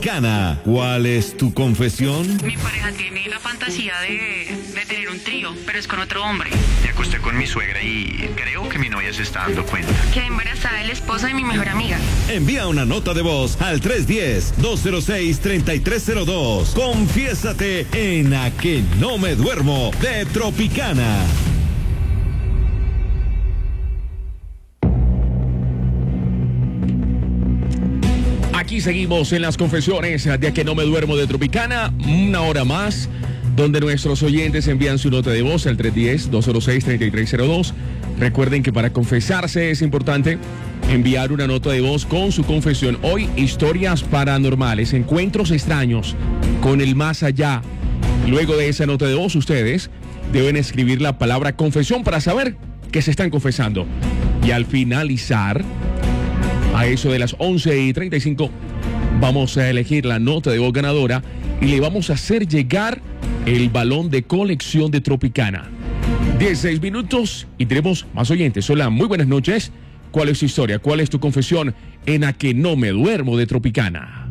Tropicana. ¿Cuál es tu confesión? Mi pareja tiene la fantasía de tener un trío, pero es con otro hombre. Me acosté con mi suegra y creo que mi novia se está dando cuenta. Quedé embarazada de la esposa de mi mejor amiga. Envía una nota de voz al 310-206-3302. Confiésate en A Que No Me Duermo de Tropicana. Aquí seguimos en las confesiones de A Que No Me Duermo de Tropicana, una hora más, donde nuestros oyentes envían su nota de voz al 310-206-3302. Recuerden que para confesarse es importante enviar una nota de voz con su confesión. Hoy, historias paranormales, encuentros extraños con el más allá. Luego de esa nota de voz, ustedes deben escribir la palabra confesión para saber que se están confesando. Y al finalizar, a eso de las 11:35, vamos a elegir la nota de voz ganadora y le vamos a hacer llegar el balón de colección de Tropicana. 16 minutos y tenemos más oyentes. Hola, muy buenas noches. ¿Cuál es tu historia? ¿Cuál es tu confesión en A Que No Me Duermo de Tropicana?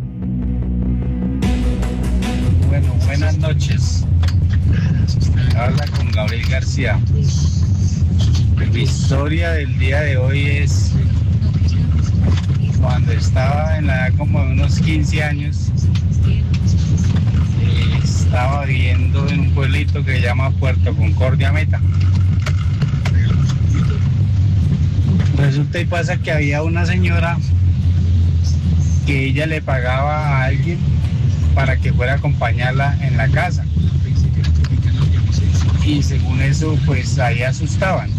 Bueno, buenas noches. Habla con Gabriel García. Mi historia del día de hoy es cuando estaba en la edad como de unos 15 años. Estaba viviendo en un pueblito que se llama Puerto Concordia Meta. Resulta y pasa que había una señora que ella le pagaba a alguien para que fuera a acompañarla en la casa. Y según eso, pues ahí asustaban.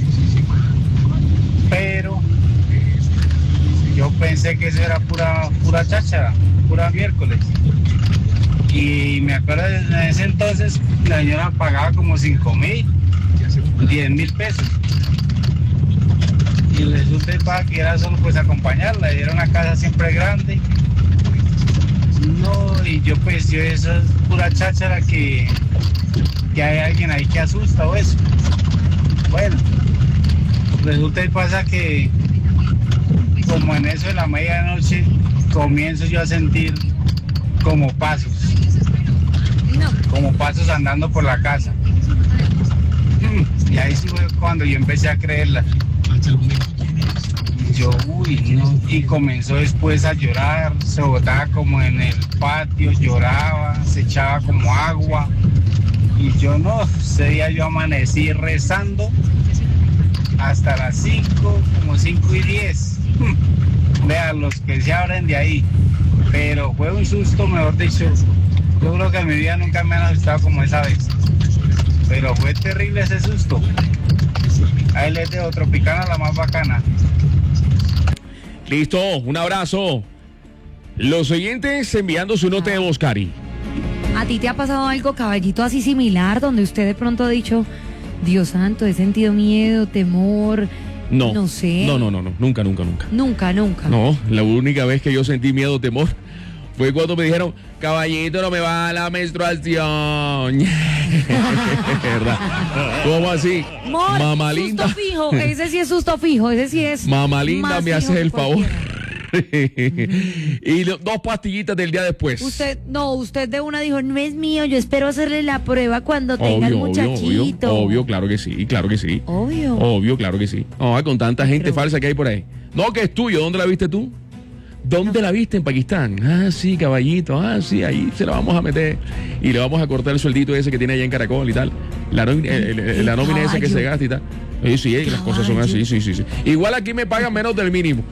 Pero yo pensé que eso era pura cháchara, pura miércoles. Y me acuerdo en ese entonces la señora pagaba como 5,000, 10,000 pesos. Y resulta que era solo pues acompañarla, y era una casa siempre grande. No, y yo eso es pura cháchara que hay alguien ahí que asusta o eso. Bueno, resulta y pasa que como en eso de la medianoche comienzo yo a sentir como pasos andando por la casa. Y ahí sí fue cuando yo empecé a creerla. Y yo, no. Y comenzó después a llorar, se botaba como en el patio, lloraba, se echaba como agua. Y yo no, ese día yo amanecí rezando hasta las 5, como 5:10. Vean, los que se abren de ahí. Pero fue un susto, mejor dicho. Yo creo que en mi vida nunca me han asustado como esa vez. Pero fue terrible ese susto. Ahí les dejo Tropicana, la más bacana. Listo, un abrazo. Los oyentes enviando su nota de voz, Cari. ¿A ti te ha pasado algo, caballito, así similar, donde usted de pronto ha dicho, Dios santo, he sentido miedo, temor? No. No sé. No, nunca. Nunca. No, la única vez que yo sentí miedo, temor, fue cuando me dijeron, caballito, no me va la menstruación. ¿Verdad? ¿Cómo así? Mor, Mamá linda. Susto fijo, ese sí es susto fijo, ese sí es. Mamá linda, me haces el favor. Cualquiera. Y 2 pastillitas del día después. Usted de una dijo, no es mío, yo espero hacerle la prueba cuando tenga el muchachito. Obvio, claro que sí. Obvio, claro que sí. No, con tanta gente falsa que hay por ahí. No, que es tuyo, ¿dónde la viste tú? ¿Dónde la viste? En Pakistán. Ah, sí, caballito. Ah, sí, ahí se la vamos a meter. Y le vamos a cortar el sueldito ese que tiene allá en Caracol y tal. La nómina esa que se gasta y tal. Sí, las cosas son así, sí. Igual aquí me pagan menos del mínimo.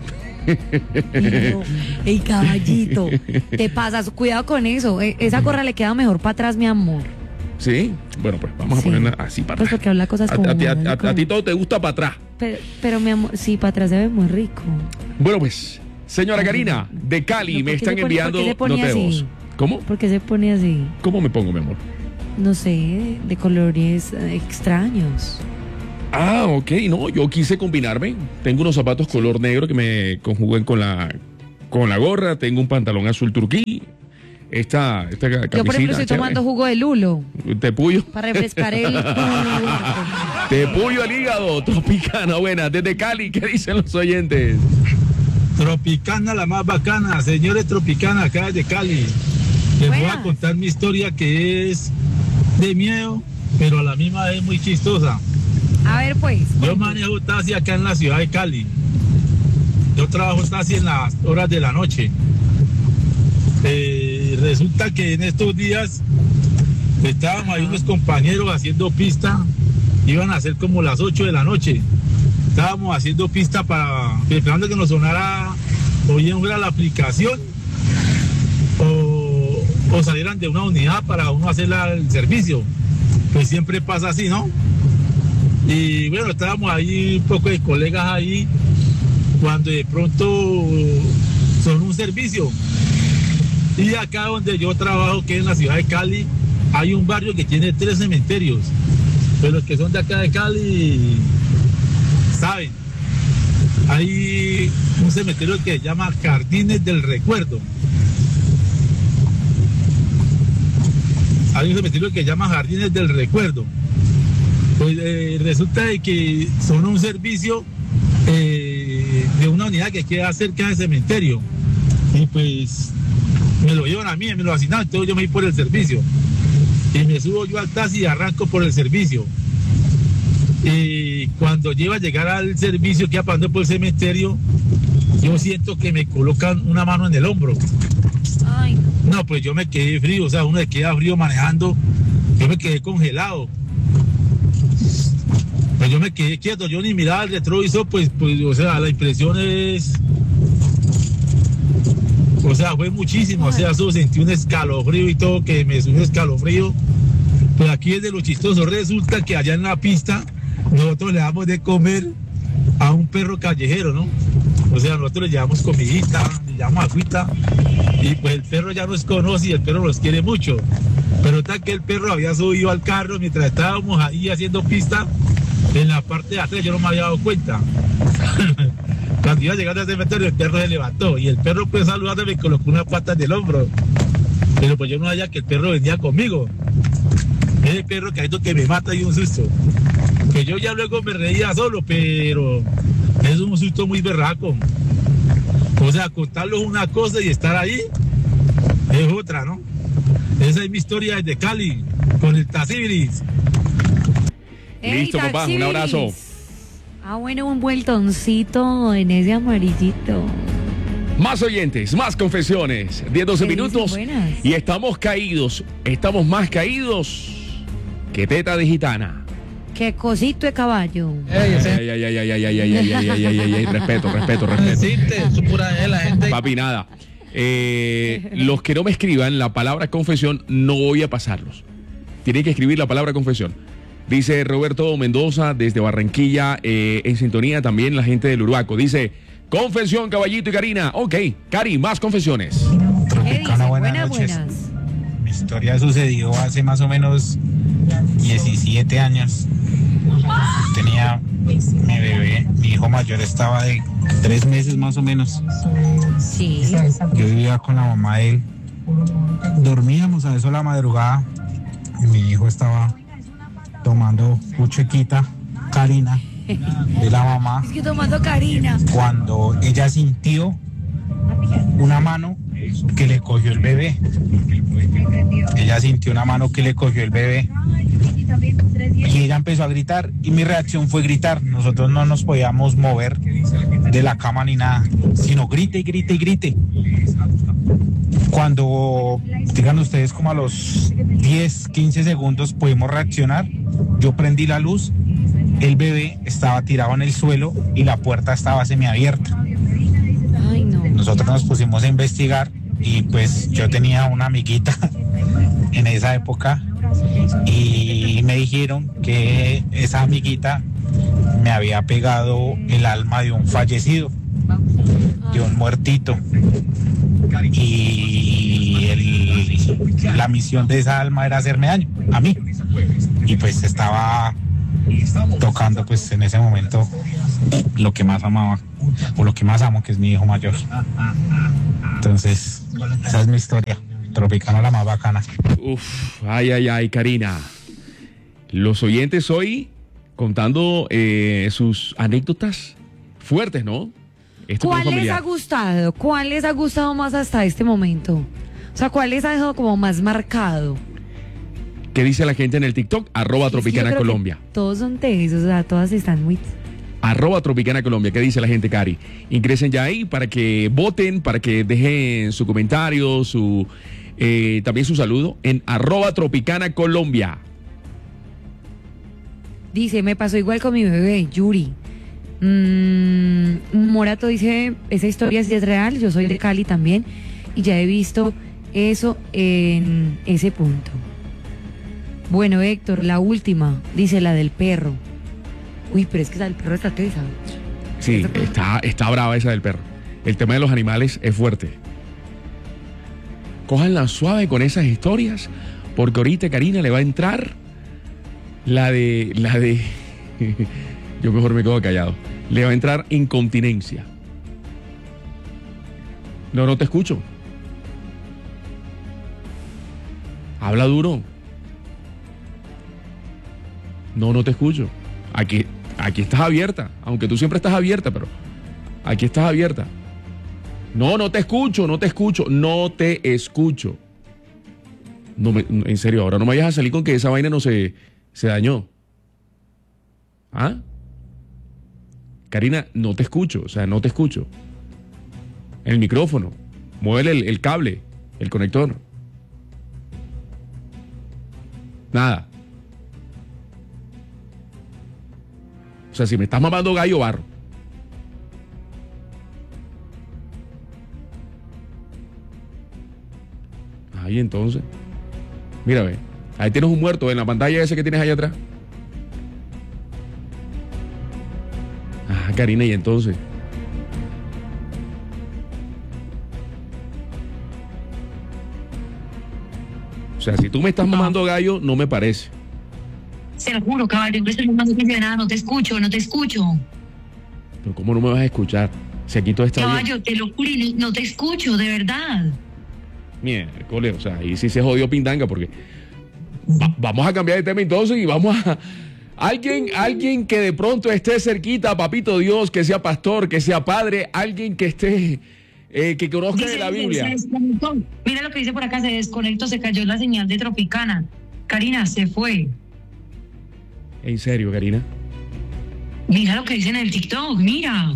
Ey, caballito, te pasas, cuidado con eso. Esa gorra le queda mejor para atrás, mi amor. ¿Sí? Bueno, pues vamos a ponerla así para atrás. Pues porque habla cosas como a ti todo te gusta para atrás. Pero mi amor, sí, para atrás se ve muy rico. Bueno, pues, señora Karina, de Cali, me están enviando nota de voz. ¿Cómo? ¿Por qué se pone así? ¿Cómo me pongo, mi amor? No sé, de colores extraños. Ah, ok, no, yo quise combinarme. Tengo unos zapatos color negro que me conjuguen con la gorra. Tengo un pantalón azul turquí. Esta camisita. Yo, por ejemplo, estoy tomando jugo de lulo. Tepullo. Para refrescar el... Tepullo al hígado. Tropicana, buena. Desde Cali, ¿qué dicen los oyentes? Tropicana, la más bacana. Señores, Tropicana, acá de Cali. Les voy a Buenas. contar mi historia que es de miedo, pero a la misma vez muy chistosa. A ver, pues. Yo manejo taxi acá en la ciudad de Cali. Yo trabajo taxi en las horas de la noche. Resulta que en estos días estábamos ahí unos compañeros haciendo pista. Iban a ser como las 8 de la noche. Estábamos haciendo pista esperando que nos sonara o bien fuera la aplicación o salieran de una unidad para uno hacer el servicio. Pues siempre pasa así, ¿no? Y bueno, estábamos ahí un poco de colegas ahí cuando de pronto son un servicio. Y acá donde yo trabajo, que es en la ciudad de Cali, hay un barrio que tiene 3 cementerios. Pero los que son de acá de Cali saben. Hay un cementerio que se llama Jardines del Recuerdo. Hay un cementerio que se llama Jardines del Recuerdo. Pues resulta de que son un servicio de una unidad que queda cerca del cementerio. Y pues me lo llevan a mí, me lo asignaron, entonces yo me voy por el servicio. Y me subo yo al taxi y arranco por el servicio. Y cuando llego a llegar al servicio que iba pasando por el cementerio, yo siento que me colocan una mano en el hombro. Ay, no. No, pues yo me quedé frío, o sea, uno se queda frío manejando, yo me quedé congelado. Pues yo me quedé quieto, yo ni miraba el retrovisor, pues, o sea, la impresión es... O sea, fue muchísimo, o sea, eso sentí un escalofrío y todo, que me subió un escalofrío. Pues aquí es de lo chistoso, resulta que allá en la pista nosotros le damos de comer a un perro callejero, ¿no? O sea, nosotros le llevamos comidita, le llevamos agüita, y pues el perro ya nos conoce y el perro nos quiere mucho. Pero tal que el perro había subido al carro mientras estábamos ahí haciendo pista, en la parte de atrás yo no me había dado cuenta. Cuando iba llegando al cementerio, el perro se levantó y el perro pues saludándome me colocó una pata en el hombro. Pero pues yo no sabía que el perro venía conmigo. Ese perro que me mata y un susto. Que yo ya luego me reía solo, pero es un susto muy berraco. O sea, contarlo es una cosa y estar ahí es otra, ¿no? Esa es mi historia desde Cali, con el Taxibilis. Ey, Listo, papá, un taxis. abrazo. Ah, bueno, un vueltoncito en ese amarillito. Más oyentes, más confesiones. 10, 12 ¿Qué dicen? minutos. Buenas. Y estamos caídos. Estamos más caídos que teta de gitana. Qué cosito de caballo. Ay, ay, ay, ay, ay, ay, ay, ay, ay, ay, ay, ay, ay, respeto. Papi, nada. Los que no me escriban la palabra confesión, no voy a pasarlos. Tienen que escribir la palabra confesión. Dice Roberto Mendoza desde Barranquilla, en sintonía también la gente del Uruguaco. Dice, confesión, Caballito y Karina. Ok, Cari, más confesiones. ¿Qué dice? Buenas Buenas, noches. buenas. Mi historia sucedió hace más o menos 17 años. Tenía mi bebé, mi hijo mayor estaba de 3 meses más o menos. Sí. Yo vivía con la mamá de él. Dormíamos a eso de la madrugada. Y mi hijo estaba tomando puchequita, Karina, de la mamá. Es que tomando Karina. Cuando ella sintió una mano que le cogió el bebé. Ella sintió una mano que le cogió el bebé. Y ella empezó a gritar y mi reacción fue gritar. Nosotros no nos podíamos mover de la cama ni nada, sino grite y grite y grite. Cuando, digan ustedes, como a los 10, 15 segundos pudimos reaccionar, yo prendí la luz, el bebé estaba tirado en el suelo y la puerta estaba semiabierta. Ay, no. Nosotros nos pusimos a investigar y pues yo tenía una amiguita en esa época y me dijeron que esa amiguita me había pegado el alma de un fallecido, de un muertito, y la misión de esa alma era hacerme daño a mí, y pues estaba tocando pues en ese momento lo que más amaba o lo que más amo, que es mi hijo mayor. Entonces esa es mi historia. Tropicana, la más bacana. Uf, ay, ay, ay, Karina. Los oyentes hoy contando sus anécdotas fuertes, ¿no? ¿Cuál les ha gustado? ¿Cuál les ha gustado más hasta este momento? O sea, ¿cuál les ha dejado como más marcado? ¿Qué dice la gente en el TikTok? @Tropicana Colombia. Todos son tesos, o sea, todas están muy... @Tropicana Colombia. ¿Qué dice la gente, Cari? Ingresen ya ahí para que voten, para que dejen su comentario, también su saludo en @Tropicana Colombia. Dice, me pasó igual con mi bebé, Yuri. Morato dice, esa historia sí es real, yo soy de Cali también y ya he visto eso en ese punto. Bueno, Héctor, la última, dice la del perro. Uy, pero es que esa del perro está tesa. Sí, está brava esa del perro. El tema de los animales es fuerte. Cójanla suave con esas historias, porque ahorita Karina le va a entrar la de yo mejor me quedo callado. Le va a entrar incontinencia. No te escucho. Habla duro. No te escucho. Aquí estás abierta, aunque tú siempre estás abierta, pero aquí estás abierta. No te escucho. En serio, ahora no me vayas a salir con que esa vaina no se dañó. ¿Ah? Karina, no te escucho, no te escucho. El micrófono, mueve el cable, el conector. Nada. O sea, si me estás mamando gallo, barro. Ahí entonces. Mira, ve. Ahí tienes un muerto en la pantalla ese que tienes allá atrás. Ah, Karina, y entonces. O sea, si tú me estás mamando gallo, no me parece. Se lo juro, caballo, no estoy más de nada, no te escucho. Pero ¿cómo no me vas a escuchar? Si aquí todo está Caballo, bien. te lo juro, no te escucho, de verdad. Miércoles, o sea, ahí sí se jodió Pindanga porque vamos a cambiar de tema entonces y vamos a... Alguien que de pronto esté cerquita, papito Dios, que sea pastor, que sea padre, alguien que esté... que conozca de la Biblia. Se desconectó. Mira lo que dice por acá, se desconectó, se cayó la señal de Tropicana. Karina, se fue. ¿En serio, Karina? Mira lo que dice en el TikTok, mira.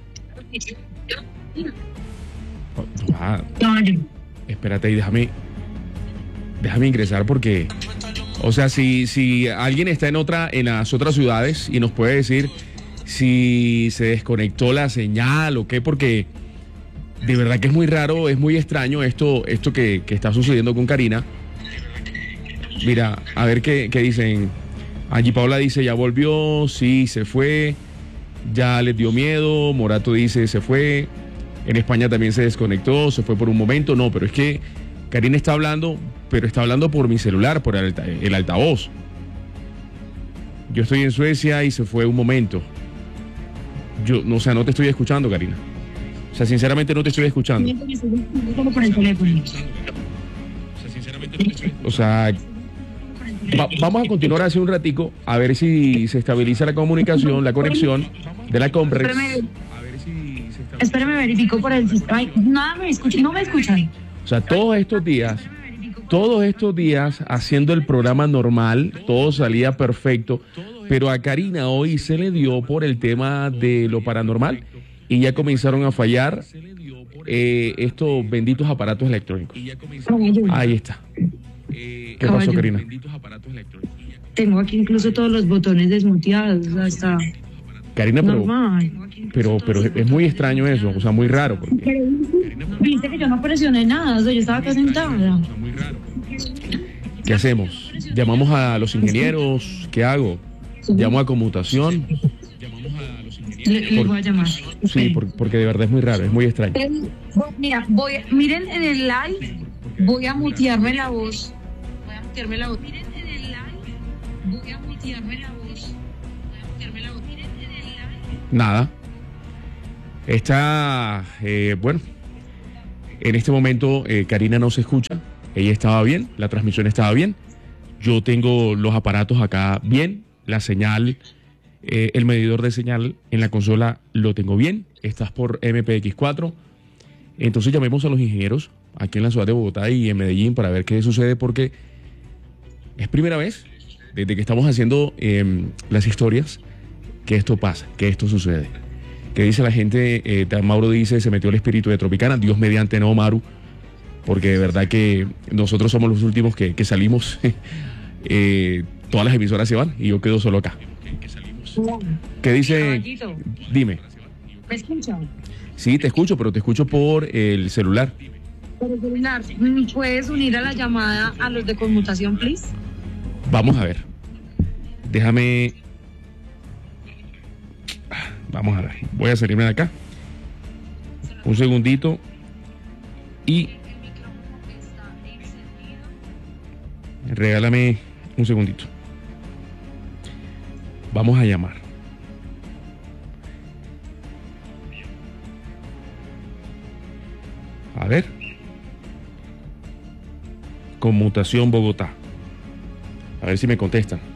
Caballo. Espérate y déjame ingresar porque, o sea, si alguien está en las otras ciudades y nos puede decir si se desconectó la señal o qué, porque de verdad que es muy raro, es muy extraño esto que está sucediendo con Karina. Mira, a ver qué dicen. Angie Paula dice, ya volvió, sí, se fue, ya les dio miedo. Morato dice, se fue. En España también se desconectó, se fue por un momento. No, pero es que Karina está hablando, pero está hablando por mi celular, por el altavoz. Yo estoy en Suecia y se fue un momento. O sea, no te estoy escuchando, Karina. O sea, sinceramente no te estoy escuchando. Por el teléfono. O sea, vamos a continuar hace un ratico a ver si se estabiliza la comunicación, la conexión de la Comrex. Espérame, verifico por el sistema. Nada me escuchan, no me escuchan. O sea, todos estos días haciendo el programa normal, todo salía perfecto, pero a Karina hoy se le dio por el tema de lo paranormal y ya comenzaron a fallar estos benditos aparatos electrónicos. Ahí está. ¿Qué pasó, Karina? Tengo aquí incluso todos los botones desmuteados, o sea, está Karina, normal. pero es muy extraño eso, o sea, muy raro. Pero viste que yo no presioné nada, o sea, yo estaba acá sentada. ¿Qué hacemos? ¿Llamamos a los ingenieros? ¿Qué hago? ¿Llamo a conmutación? Le voy a llamar. Sí, porque de verdad es muy raro, es muy extraño. Mira, miren en el live, voy a mutearme la voz. Miren en el live, voy a mutearme la voz. Miren en el live. Nada. Está, bueno, en este momento Karina no se escucha. Ella estaba bien, la transmisión estaba bien. Yo tengo los aparatos acá bien, la señal, el medidor de señal en la consola lo tengo bien. Estás por MPX4. Entonces llamemos a los ingenieros aquí en la ciudad de Bogotá y en Medellín para ver qué sucede, porque es primera vez desde que estamos haciendo las historias que esto pasa, que esto sucede. ¿Qué dice la gente? Mauro dice, se metió el espíritu de Tropicana, Dios mediante, no, Maru, porque de verdad que nosotros somos los últimos que salimos. Todas las emisoras se van y yo quedo solo acá. ¿Qué dice? Caballito, Dime. ¿me escuchan? Sí, te escucho, pero te escucho por el celular. Por el celular, ¿puedes unir a la llamada a los de conmutación, please? Vamos a ver. Déjame. Vamos a ver. Voy a salirme de acá. Un segundito. Y regálame un segundito. Vamos a llamar. A ver. Conmutación Bogotá. A ver si me contestan.